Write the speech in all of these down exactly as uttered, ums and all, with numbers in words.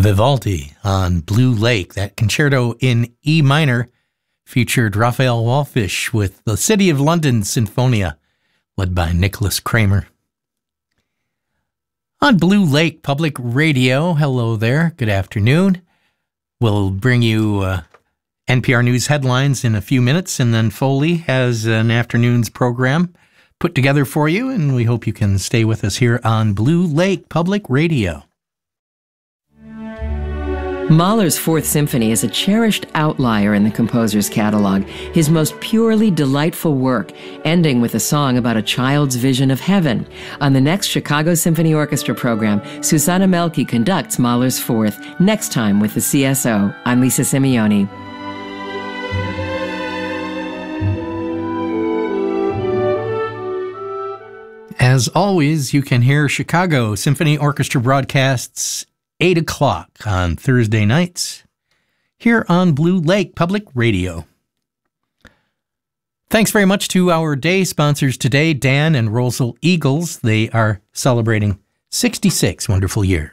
Vivaldi on Blue Lake. That concerto in E minor featured Raphael Wallfisch with the City of London Sinfonia, led by Nicholas Kramer. On Blue Lake Public Radio, hello there, good afternoon. We'll bring you uh, N P R News headlines in a few minutes, and then Foley has an afternoon's program put together for you, and we hope you can stay with us here on Blue Lake Public Radio. Mahler's Fourth Symphony is a cherished outlier in the composer's catalog, his most purely delightful work, ending with a song about a child's vision of heaven. On the next Chicago Symphony Orchestra program, Susanna Melke conducts Mahler's Fourth, next time with the C S O. I'm Lisa Simeoni. As always, you can hear Chicago Symphony Orchestra broadcasts eight o'clock on Thursday nights here on Blue Lake Public Radio. Thanks very much to our day sponsors today, Dan and Rosal Eagles. They are celebrating sixty-six wonderful years.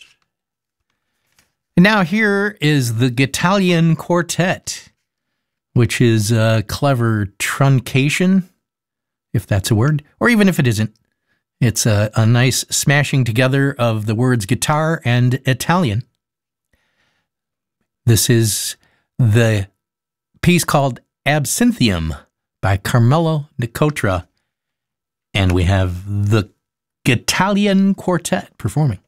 And now here is the Guitalian Quartet, which is a clever truncation, if that's a word, or even if it isn't. It's a, a nice smashing together of the words guitar and Italian. This is the piece called Absinthium by Carmelo Nicotra, and we have the Guitalian Quartet performing.